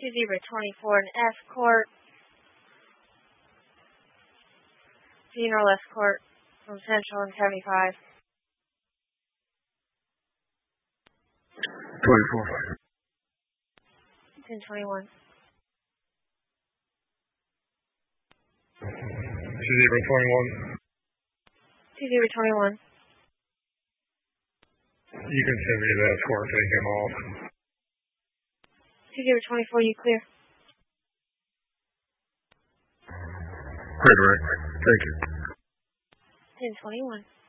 2024 and escort. Funeral escort from Central and 75. 24. 1021. 2021. 2021. You can send me the escort taking him off. 2024, you clear. Great, Rick. Thank you. 1021.